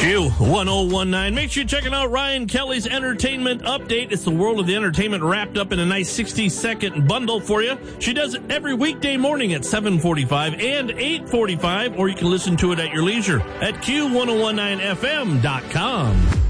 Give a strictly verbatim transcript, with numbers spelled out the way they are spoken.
Q one oh one nine. Make sure you're checking out Ryan Kelly's Entertainment Update. It's the world of the entertainment wrapped up in a nice sixty-second bundle for you. She does it every weekday morning at seven forty-five and eight forty-five, or you can listen to it at your leisure at Q ten nineteen F M dot com.